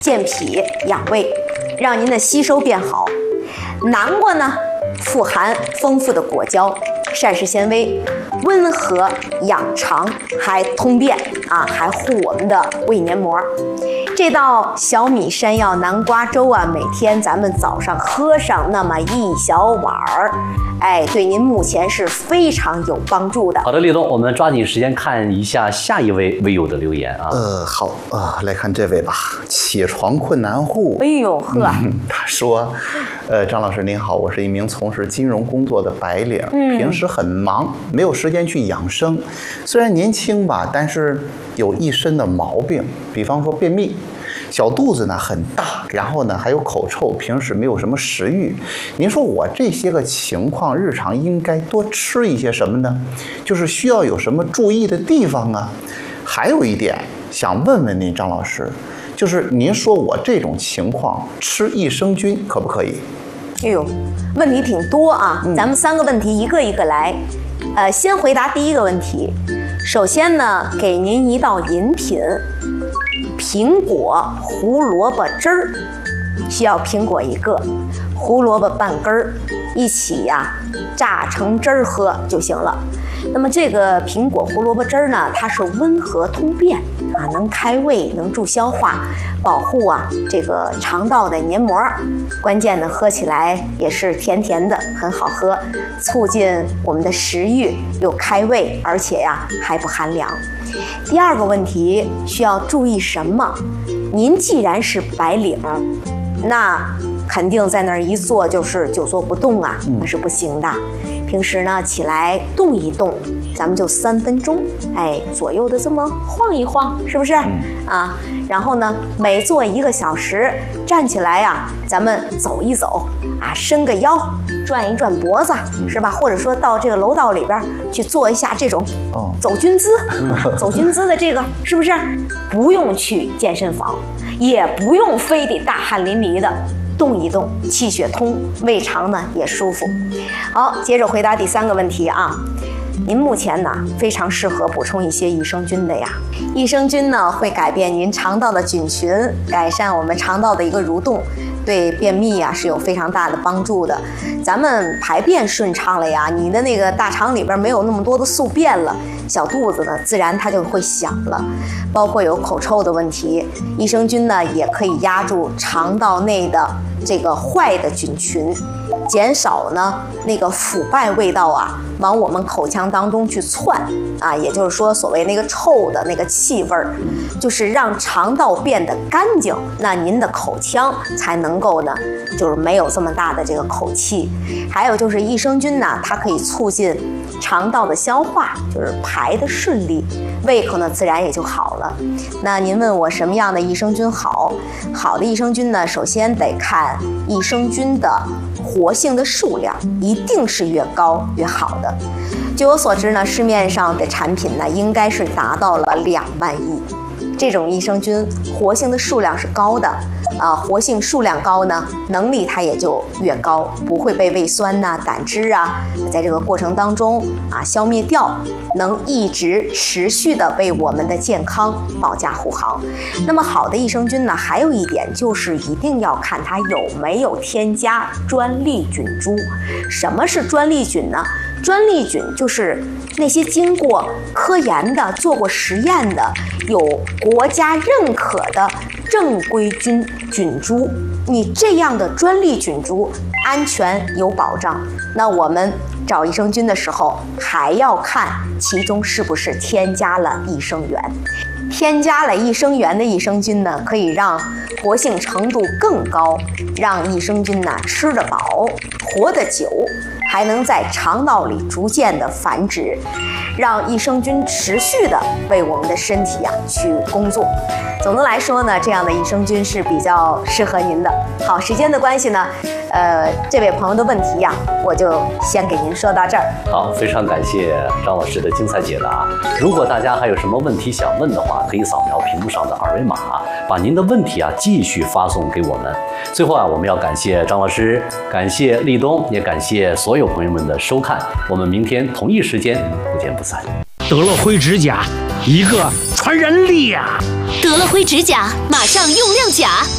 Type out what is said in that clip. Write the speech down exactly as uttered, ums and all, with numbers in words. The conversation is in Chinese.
健脾养胃，让您的吸收变好。南瓜呢，富含丰富的果胶、膳食纤维，温和养肠，还通便啊，还护我们的胃黏膜。这道小米山药南瓜粥啊，每天咱们早上喝上那么一小碗儿，哎，对您目前是非常有帮助的。 好的，立东，我们抓紧时间看一下下一位微友的留言啊。 呃，好啊、呃，来看这位吧，起床困难户。 哎呦呵、 嗯，他说，呃，张老师您好，我是一名从事金融工作的白领， 嗯、 平时很忙，没有时间去养生。虽然年轻吧，但是有一身的毛病，比方说便秘。小肚子呢很大，然后呢还有口臭，平时没有什么食欲。您说我这些个情况，日常应该多吃一些什么呢？就是需要有什么注意的地方啊？还有一点想问问您，张老师，就是您说我这种情况吃益生菌可不可以？ 哎呦，问题挺多啊，咱们三个问题一个一个来。呃，先回答第一个问题。首先呢，给您一道饮品。苹果胡萝卜汁儿，需要苹果一个，胡萝卜半根儿，一起呀、啊、榨成汁儿喝就行了。那么这个苹果胡萝卜汁儿呢，它是温和通便啊，能开胃，能助消化，保护啊这个肠道的黏膜。关键呢，喝起来也是甜甜的，很好喝，促进我们的食欲，又开胃，而且呀还不寒凉。第二个问题需要注意什么？您既然是白领，那肯定在那儿一坐就是久坐不动啊，那是不行的。平时呢起来动一动，咱们就三分钟，哎，左右的这么晃一晃，是不是？啊，然后呢，每坐一个小时，站起来呀、啊，咱们走一走啊，伸个腰，转一转脖子，是吧？或者说到这个楼道里边去做一下这种走军姿，走军姿的这个，是不是？不用去健身房，也不用非得大汗淋漓的。动一动，气血通，胃肠呢也舒服。好，接着回答第三个问题啊。您目前呢非常适合补充一些益生菌的呀。益生菌呢会改变您肠道的菌群，改善我们肠道的一个蠕动，对便秘呀是有非常大的帮助的。咱们排便顺畅了呀，你的那个大肠里边没有那么多的宿便了，小肚子呢自然它就会响了。包括有口臭的问题，益生菌呢也可以压住肠道内的这个坏的菌群，减少呢那个腐败味道啊往我们口腔当中去窜啊，也就是说所谓那个臭的那个气味儿，就是让肠道变得干净，那您的口腔才能够呢就是没有这么大的这个口气。还有就是益生菌呢，它可以促进肠道的消化，就是排的顺利，胃口呢自然也就好了。那您问我什么样的益生菌好？好的益生菌呢，首先得看益生菌的活性的数量，一定是越高越好的。据我所知呢，市面上的产品呢，应该是达到了两万亿。这种益生菌活性的数量是高的，啊，活性数量高呢，能力它也就越高，不会被胃酸呐、胆汁啊，在这个过程当中啊消灭掉，能一直持续的为我们的健康保驾护航。那么好的益生菌呢，还有一点就是一定要看它有没有添加专利菌株。什么是专利菌呢？专利菌就是那些经过科研的、做过实验的、有国家认可的正规菌菌株。你这样的专利菌株安全有保障，那我们找益生菌的时候还要看其中是不是添加了益生元。添加了益生元的益生菌呢，可以让活性程度更高，让益生菌呢吃得饱，活得久，还能在肠道里逐渐的繁殖，让益生菌持续的为我们的身体啊去工作。总的来说呢，这样的益生菌是比较适合您的。好，时间的关系呢，呃，这位朋友的问题呀、啊，我就先给您说到这儿。 好，非常感谢张老师的精彩解答。如果大家还有什么问题想问的话，可以扫描屏幕上的二维码，把您的问题啊继续发送给我们。最后啊，我们要感谢张老师，感谢立冬，也感谢所有朋友们的收看。我们明天同一时间不见不散。 德乐辉指甲，一个传人力呀、啊！ 德乐辉指甲，马上用亮甲。